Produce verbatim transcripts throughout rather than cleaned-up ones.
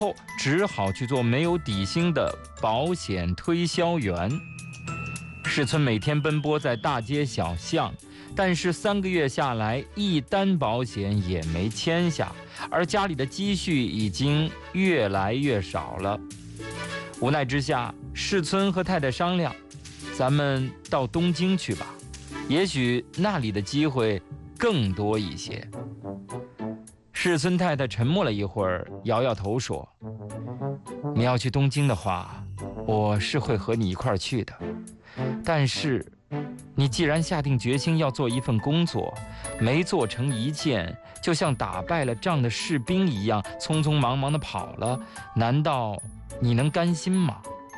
后只好去做没有底薪的保险推销员。世村每天奔波在大街小巷，但是三个月下来，一单保险也没签下，而家里的积蓄已经越来越少了。无奈之下，世村和太太商量，咱们到东京去吧，也许那里的机会更多一些。世村太太沉默了一会儿，摇摇头说：“你要去东京的话，我是会和你一块儿去的。但是，你既然下定决心要做一份工作，没做成一件，就像打败了仗的士兵一样，匆匆忙忙地跑了，难道你能甘心吗？”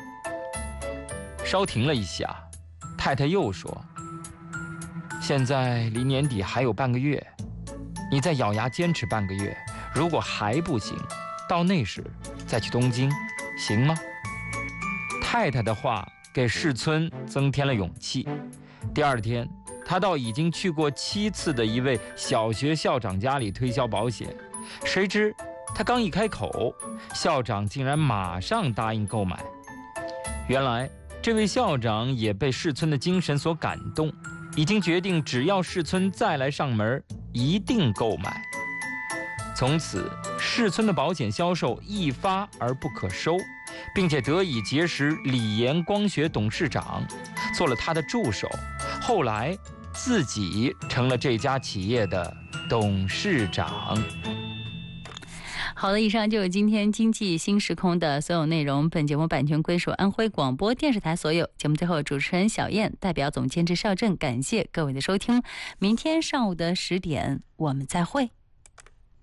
稍停了一下，太太又说：“现在离年底还有半个月。你再咬牙坚持半个月，如果还不行，到那时再去东京，行吗？”太太的话给世村增添了勇气。第二天，他到已经去过七次的一位小学校长家里推销保险，谁知他刚一开口，校长竟然马上答应购买。原来这位校长也被世村的精神所感动，已经决定只要世村再来上门，一定购买。从此，世村的保险销售一发而不可收，并且得以结识理研光学董事长，做了他的助手，后来自己成了这家企业的董事长。 好了，以上就是今天经济新时空的所有内容。本节目版权归属安徽广播电视台所有。节目最后，主持人小燕代表总监制邵正，感谢各位的收听。明天上午的十点，我们再会。